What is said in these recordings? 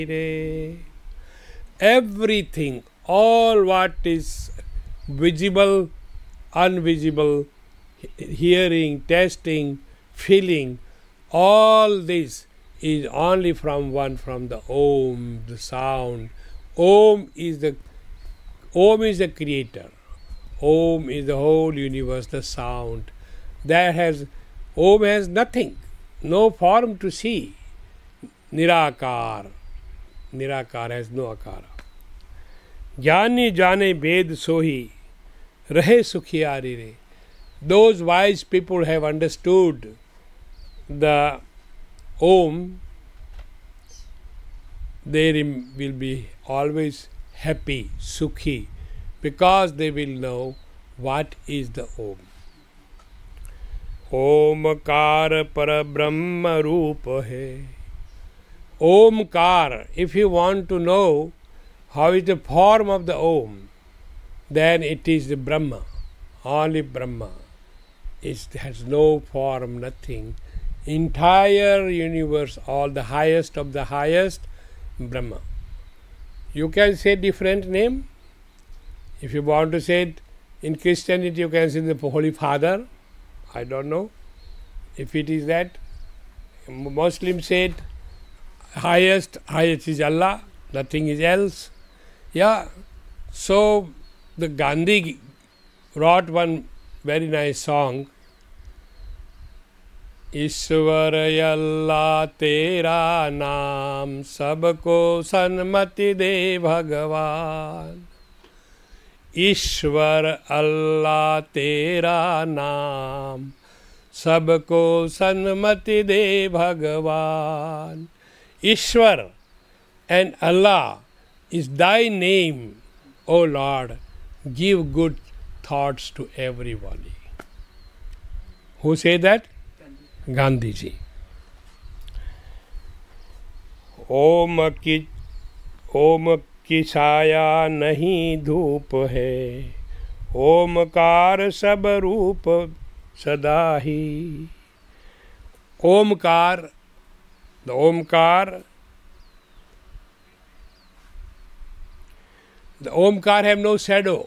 Everything, all what is visible, invisible, hearing, tasting, feeling, all this is only from the Om, the sound. Om is the creator. Om is the whole universe, the sound. Om has nothing, no form to see. Nirakar. Nirakar has no akara. Jani jane ved sohi, rahe sukhiari re. Those wise people have understood the Om, they will be always happy, sukhi, because they will know what is the Om. Omkar para Brahma roop hai. Omkar, if you want to know how is the form of the Om, then it is the Brahma, only Brahma. It has no form, nothing. Entire universe, all the highest of the highest, Brahma. You can say different name. If you want to say it in Christianity, you can say the Holy Father. I don't know if it is that. Muslims said highest is Allah, nothing is else. Yeah. So the Gandhi wrote one very nice song. ईश्वर अल्लाह तेरा नाम सबको सन्मति दे भगवान. ईश्वर अल्लाह तेरा नाम सबको सन्मति दे भगवान. Ishwar and Allah is thy name, O Lord. Give good thoughts to everybody. Who say that? Gandhi ji. ओम की छाया नहीं धूप है, ओमकार सब रूप सदा ही. Omkar, the Omkar have no shadow.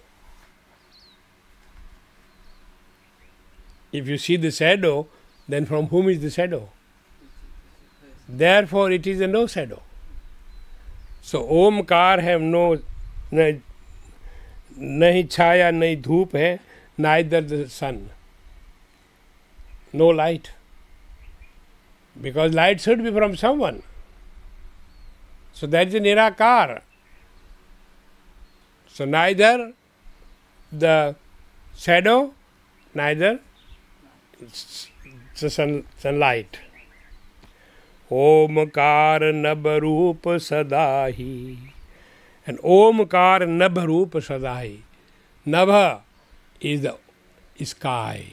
If you see the shadow, then from whom is the shadow? Therefore it is a no shadow. So Omkar have no, nahi chaya, nahi dhoop hai, neither the sun. No light. Because light should be from someone. So that is a Nirakar. So neither the shadow, neither the sunlight. Omkar Nabharoop Sadahi. And Omkar Nabharoop Sadahi. Nabha is the sky.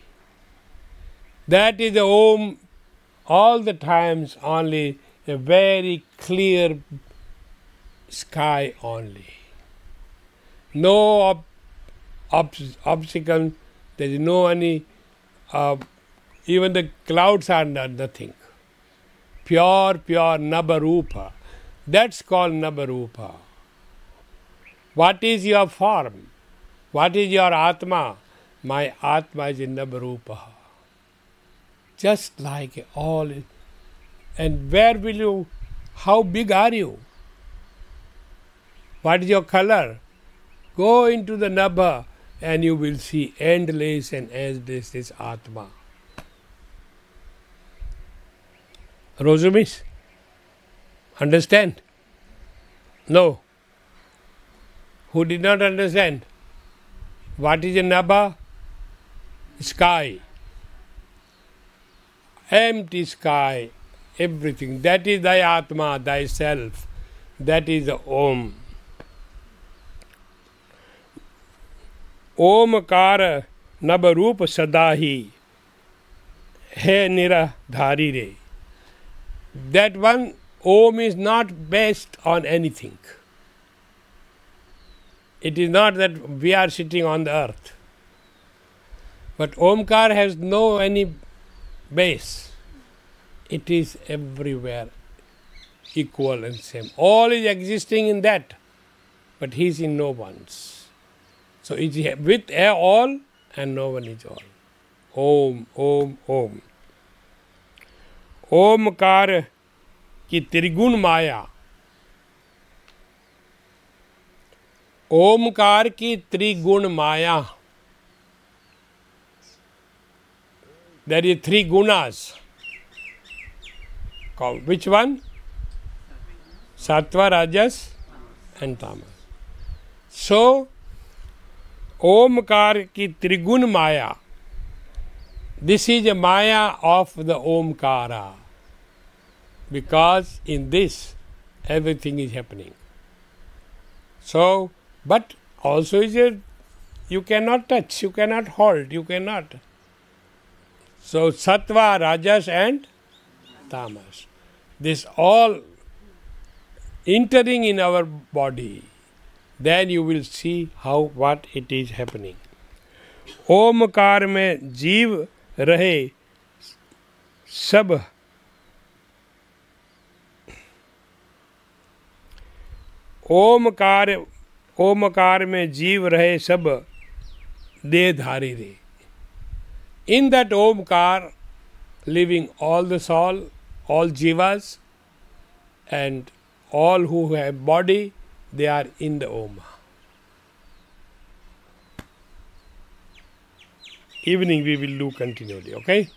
That is the Om all the times, only a very clear sky only. No obstacle, there is no any, even the clouds are nothing. Pure Nabharupa. That's called Nabharupa. What is your form? What is your Atma? My Atma is in Nabharupa. Just like all. And where will you, how big are you? What is your color? Go into the Nabha and you will see endless and endless is Atma. Rosumis? Understand? No. Who did not understand? What is a Nabha? Sky. Empty sky, everything. That is thy Atma, thyself. That is the Om. Omkar Nabharoop Sadahi Hai Niradhari Re. That one Om is not based on anything. It is not that we are sitting on the earth. But Omkar has no any base. It is everywhere. equal and same. All is existing in that, but he is in no ones. So it is with all and no one is all. Om, Om, Om. Omkar की त्रिगुण माया, ओमकार की त्रिगुण माया. There is three gunas. Which one? Sattva, Rajas and Tamas. So, Omkar ki Trigun Maya. This is a Maya of the Omkara. Because in this, everything is happening. So, but also is a, you cannot touch, you cannot hold, you cannot. So, Sattva, Rajas and Tamas. This all entering in our body, then you will see how what it is happening. Omkar में जीव रहे सब, ओमकार में जीव रहे सब देहधारी रे. In that Omkar, living all the soul, all jivas, and all who have body, they are in the Om. Evening we will do continually, okay?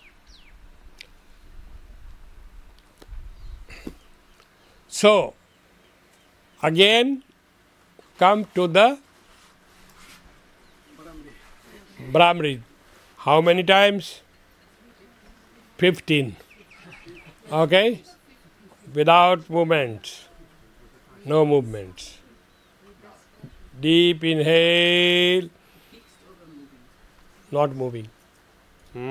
So, again come to the Brahmari. How many times? 15. Okay? Without movements. No movements. Deep inhale. Not moving.